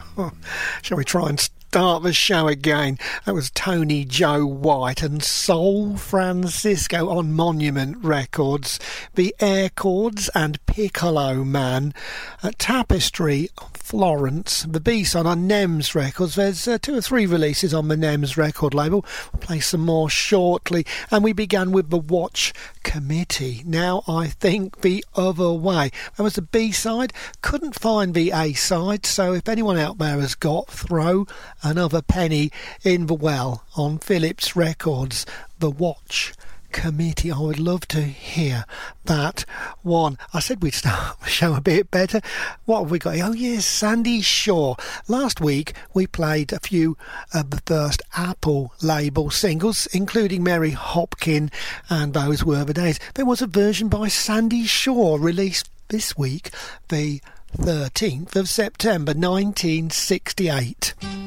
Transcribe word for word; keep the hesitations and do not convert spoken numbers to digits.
Shall we try and start the show again? That was Tony Joe White and Soul Francisco on Monument Records. The Air Chords and Piccolo Man at Tapestry Florence. The B-side on Nems Records. There's uh, two or three releases on the Nems record label. We'll play some more shortly. And we began with the Watch Committee. Now I think the other way. That was the B-side. Couldn't find the A-side, so if anyone out there has got, throw another penny in the well on Philips Records. The Watch Committee. I would love to hear that one. I said we'd start the show a bit better. What have we got? Oh yes, Sandy Shaw. Last week we played a few of the first Apple label singles, including Mary Hopkin, and those were the days. There was a version by Sandy Shaw released this week, the thirteenth of September nineteen sixty-eight.